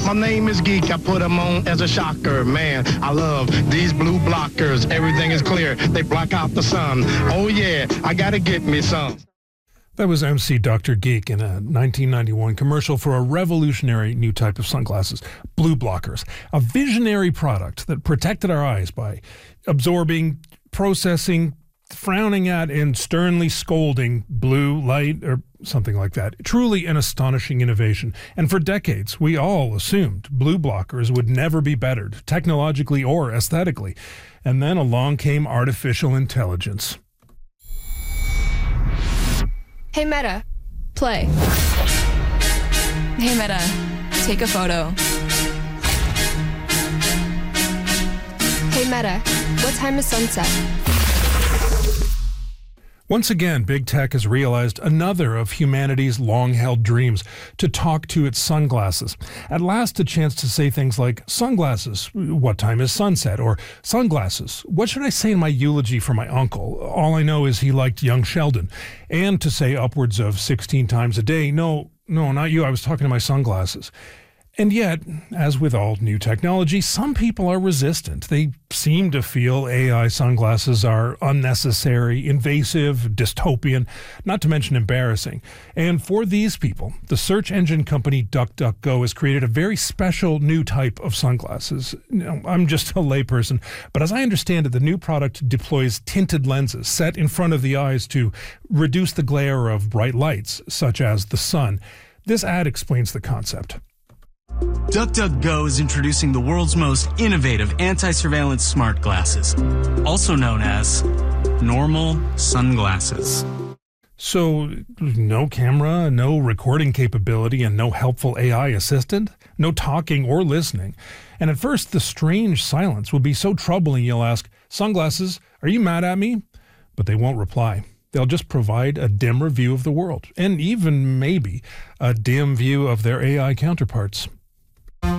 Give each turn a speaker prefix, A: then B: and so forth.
A: My name is Geek. I put them on as a shocker. Man, I love these blue blockers. Everything is clear. They block out the sun. Oh, yeah, I got to get me some.
B: That was MC Dr. Geek in a 1991 commercial for a revolutionary new type of sunglasses, blue blockers, a visionary product that protected our eyes by absorbing, processing, frowning at, and sternly scolding blue light or something like that. Truly an astonishing innovation. And for decades, we all assumed blue blockers would never be bettered, technologically or aesthetically. And then along came artificial intelligence.
C: Hey Meta, play.
D: Hey Meta, take a photo.
C: Hey Meta, what time is sunset?
B: Once again, big tech has realized another of humanity's long-held dreams, to talk to its sunglasses. At last, a chance to say things like, sunglasses, what time is sunset? Or, sunglasses, what should I say in my eulogy for my uncle? All I know is he liked young Sheldon. And to say upwards of 16 times a day, no, not you, I was talking to my sunglasses. And yet, as with all new technology, some people are resistant. They seem to feel AI sunglasses are unnecessary, invasive, dystopian, not to mention embarrassing. And for these people, the search engine company DuckDuckGo has created a very special new type of sunglasses. I'm just a layperson, but as I understand it, the new product deploys tinted lenses set in front of the eyes to reduce the glare of bright lights, such as the sun. This ad explains the concept.
E: DuckDuckGo is introducing the world's most innovative anti-surveillance smart glasses, also known as normal sunglasses.
B: So, no camera, no recording capability, and no helpful AI assistant? No talking or listening. And at first, the strange silence will be so troubling you'll ask, sunglasses, are you mad at me? But they won't reply. They'll just provide a dimmer view of the world, and even maybe a dim view of their AI counterparts.